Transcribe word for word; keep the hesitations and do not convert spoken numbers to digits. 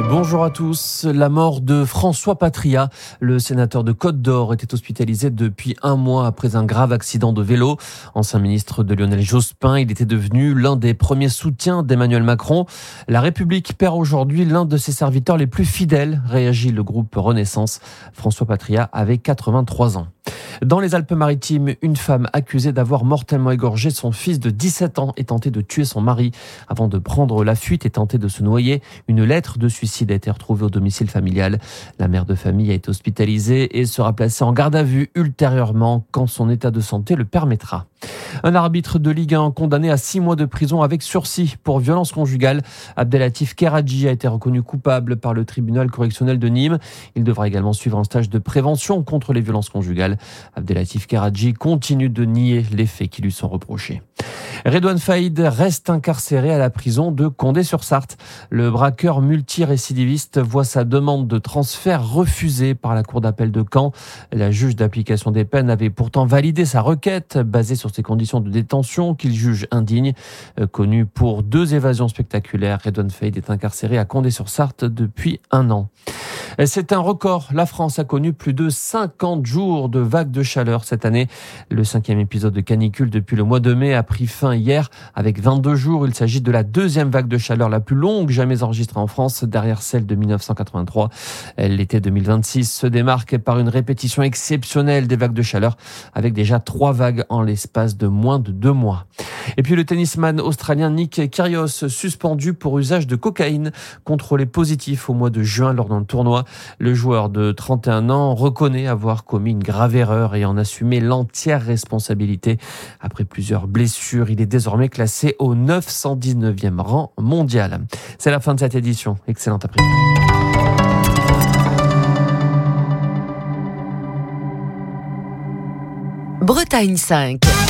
Bonjour à tous. La mort de François Patria, le sénateur de Côte-d'Or, était hospitalisé depuis un mois après un grave accident de vélo. Ancien ministre de Lionel Jospin, il était devenu l'un des premiers soutiens d'Emmanuel Macron. La République perd aujourd'hui l'un de ses serviteurs les plus fidèles, réagit le groupe Renaissance. François Patria avait quatre-vingt-trois ans. Dans les Alpes-Maritimes, une femme accusée d'avoir mortellement égorgé son fils de dix-sept ans et tenté de tuer son mari avant de prendre la fuite et tenter de se noyer. Une lettre de suicide a été retrouvée au domicile familial. La mère de famille a été hospitalisée et sera placée en garde à vue ultérieurement quand son état de santé le permettra. Un arbitre de Ligue un condamné à six mois de prison avec sursis pour violence conjugale. Abdelatif Keradji a été reconnu coupable par le tribunal correctionnel de Nîmes. Il devra également suivre un stage de prévention contre les violences conjugales. Abdelatif Keradji continue de nier les faits qui lui sont reprochés. Redouane Faïd reste incarcéré à la prison de Condé-sur-Sarthe. Le braqueur multirécidiviste voit sa demande de transfert refusée par la cour d'appel de Caen. La juge d'application des peines avait pourtant validé sa requête basée sur ses conditions de détention qu'il juge indignes. Connu pour deux évasions spectaculaires, Redouane Faïd est incarcéré à Condé-sur-Sarthe depuis un an. C'est un record. La France a connu plus de cinquante jours de vagues de chaleur cette année. Le cinquième épisode de canicule depuis le mois de mai a pris fin hier avec vingt-deux jours. Il s'agit de la deuxième vague de chaleur la plus longue jamais enregistrée en France, derrière celle de dix-neuf cent quatre-vingt-trois. L'été deux mille vingt-six se démarque par une répétition exceptionnelle des vagues de chaleur, avec déjà trois vagues en l'espace de moins de deux mois. Et puis le tennisman australien Nick Kyrgios, suspendu pour usage de cocaïne, contrôlé positif au mois de juin lors d'un tournoi. Le joueur de trente et un ans reconnaît avoir commis une grave erreur et en assumé l'entière responsabilité. Après plusieurs blessures, il est désormais classé au neuf cent dix-neuvième rang mondial. C'est la fin de cette édition. Excellent après-midi. Bretagne cinq.